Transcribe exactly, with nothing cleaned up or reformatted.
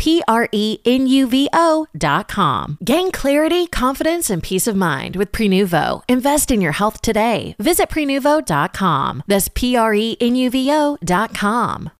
P R E N U V O dot com. Gain clarity, confidence, and peace of mind with Prenuvo. Invest in your health today. Visit Prenuvo dot com. That's P R E N U V O dot com.